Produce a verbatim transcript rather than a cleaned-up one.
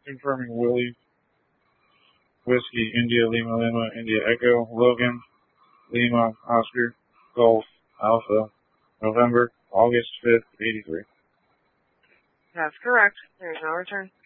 confirming Willie, Whiskey, India, Lima, Lima, India, Echo, Logan, Lima, Oscar, Golf, Alpha, November, August fifth, eighty-three. That's correct. There's no return.